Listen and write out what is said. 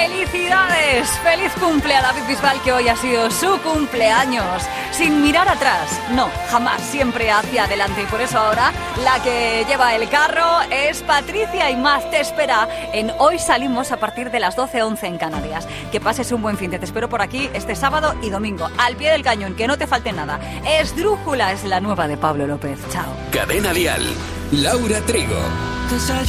¡Felicidades! ¡Feliz cumple a David Bisbal, que hoy ha sido su cumpleaños! Sin mirar atrás, no, jamás, siempre hacia adelante. Y por eso ahora la que lleva el carro es Patricia Aimaz. Te espera en Hoy Salimos a partir de las 12:11 en Canarias. Que pases un buen fin de te espero por aquí este sábado y domingo, al pie del cañón, que no te falte nada. Esdrújula es la nueva de Pablo López. Chao. Cadena Dial, Laura Trigo.